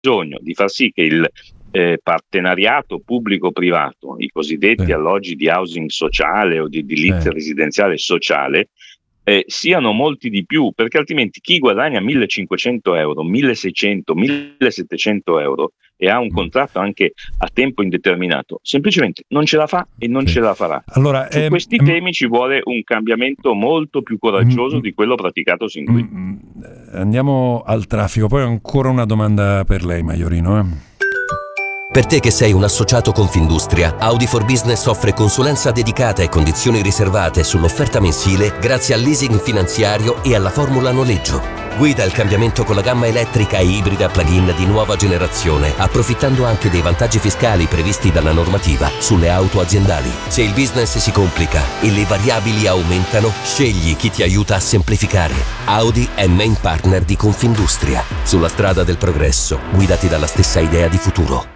bisogno di far sì che il partenariato pubblico-privato, i cosiddetti alloggi di housing sociale o di edilizia residenziale sociale, siano molti di più, perché altrimenti chi guadagna 1.500 euro, 1.600, 1.700 euro e ha un contratto anche a tempo indeterminato, semplicemente non ce la fa e non ce la farà. Allora, su questi temi ci vuole un cambiamento molto più coraggioso di quello praticato sin qui. Andiamo al traffico, poi ancora una domanda per lei, Maiorino. Per te che sei un associato Confindustria, Audi for Business offre consulenza dedicata e condizioni riservate sull'offerta mensile grazie al leasing finanziario e alla formula noleggio. Guida il cambiamento con la gamma elettrica e ibrida plug-in di nuova generazione, approfittando anche dei vantaggi fiscali previsti dalla normativa sulle auto aziendali. Se il business si complica e le variabili aumentano, scegli chi ti aiuta a semplificare. Audi è main partner di Confindustria. Sulla strada del progresso, guidati dalla stessa idea di futuro.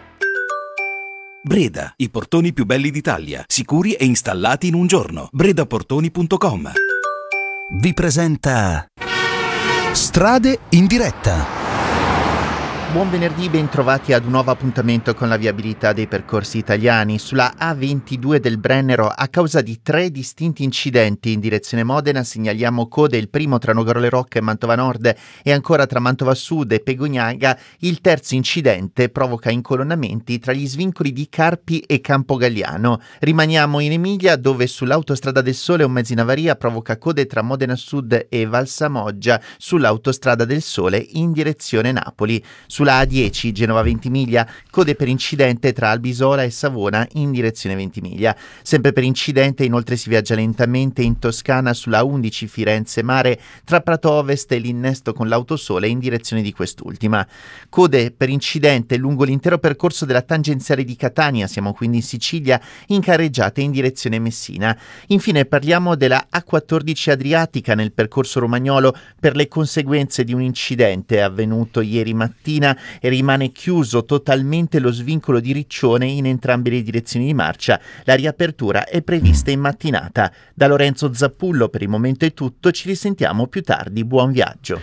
Breda, i portoni più belli d'Italia, sicuri e installati in un giorno. bredaportoni.com vi presenta Strade in diretta. Buon venerdì, ben trovati ad un nuovo appuntamento con la viabilità dei percorsi italiani. Sulla A22 del Brennero, a causa di 3 distinti incidenti in direzione Modena, segnaliamo code, il primo tra Nogaro Le Rocche e Mantova Nord e ancora tra Mantova Sud e Pegognaga. Il terzo incidente provoca incolonnamenti tra gli svincoli di Carpi e Campogalliano. Rimaniamo in Emilia, dove sull'autostrada del Sole un mezzo in avaria provoca code tra Modena Sud e Valsamoggia sull'autostrada del Sole in direzione Napoli. Sulla A10 Genova Ventimiglia, code per incidente tra Albisola e Savona in direzione Ventimiglia. Sempre per incidente inoltre si viaggia lentamente in Toscana sulla A11 Firenze Mare tra Prato Ovest e l'innesto con l'Autosole in direzione di quest'ultima. Code per incidente lungo l'intero percorso della tangenziale di Catania, siamo quindi in Sicilia, in carreggiate in direzione Messina. Infine parliamo della A14 Adriatica nel percorso romagnolo per le conseguenze di un incidente avvenuto ieri mattina e rimane chiuso totalmente lo svincolo di Riccione in entrambe le direzioni di marcia. La riapertura è prevista in mattinata. Da Lorenzo Zappullo per il momento è tutto, ci risentiamo più tardi, buon viaggio.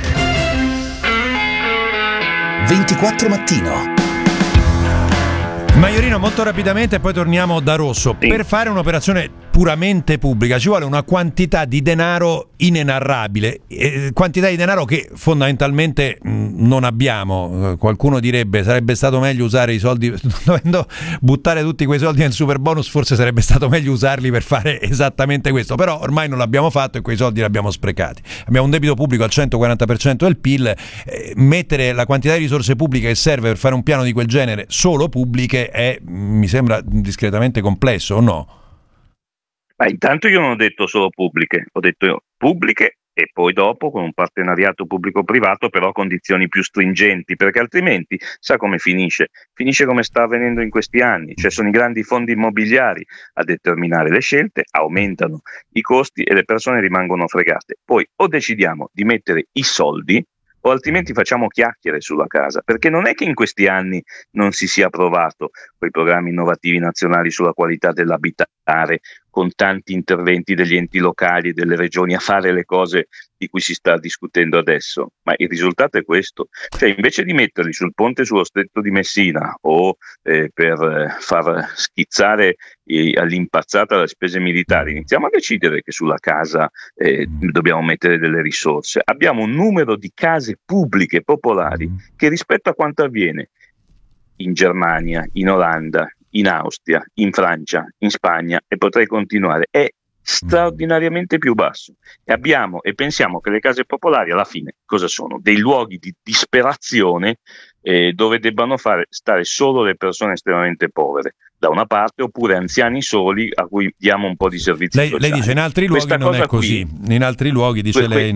24 mattino. Maiorino, molto rapidamente, poi torniamo da Rosso. Sì. Per fare un'operazione puramente pubblica ci vuole una quantità di denaro inenarrabile, quantità di denaro che fondamentalmente non abbiamo. Qualcuno direbbe sarebbe stato meglio usare i soldi, dovendo buttare tutti quei soldi nel super bonus, forse sarebbe stato meglio usarli per fare esattamente questo, però ormai non l'abbiamo fatto e quei soldi li abbiamo sprecati. Abbiamo un debito pubblico al 140% del PIL, mettere la quantità di risorse pubbliche che serve per fare un piano di quel genere solo pubbliche mi sembra discretamente complesso, o no? Ma intanto io non ho detto solo pubbliche, ho detto pubbliche e poi dopo con un partenariato pubblico-privato però a condizioni più stringenti, perché altrimenti sa come finisce? Finisce come sta avvenendo in questi anni, cioè sono i grandi fondi immobiliari a determinare le scelte, aumentano i costi e le persone rimangono fregate. Poi o decidiamo di mettere i soldi o altrimenti facciamo chiacchiere sulla casa, perché non è che in questi anni non si sia provato quei programmi innovativi nazionali sulla qualità dell'abitare, con tanti interventi degli enti locali e delle regioni a fare le cose di cui si sta discutendo adesso, ma il risultato è questo, cioè invece di metterli sul ponte sullo stretto di Messina o per far schizzare all'impazzata le spese militari, iniziamo a decidere che sulla casa dobbiamo mettere delle risorse. Abbiamo un numero di case pubbliche popolari che rispetto a quanto avviene in Germania, in Olanda, in Austria, in Francia, in Spagna e potrei continuare, è straordinariamente più basso. E pensiamo che le case popolari alla fine cosa sono? Dei luoghi di disperazione dove debbano stare solo le persone estremamente povere da una parte, oppure anziani soli a cui diamo un po' di servizi sociali. Lei dice in altri luoghi non è così, in altri luoghi dice lei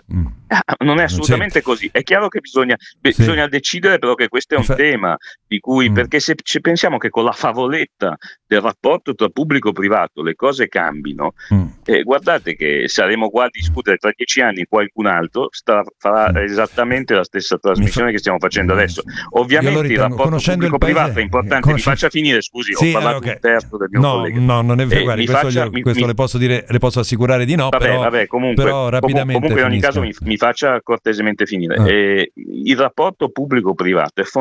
non è assolutamente così. È chiaro che bisogna decidere, però che questo è un tema di cui, perché se pensiamo che con la favoletta del rapporto tra pubblico e privato le cose cambino, guardate che saremo qua a discutere tra 10 anni, qualcun altro farà esattamente la stessa trasmissione che stiamo facendo adesso. Ovviamente il rapporto pubblico-privato è importante, mi faccia finire, scusi. ho parlato un terzo del mio collega. No, non è vero, questo le posso dire, le posso assicurare di no, però rapidamente comunque in ogni caso mi faccia cortesemente finire. Il rapporto pubblico-privato è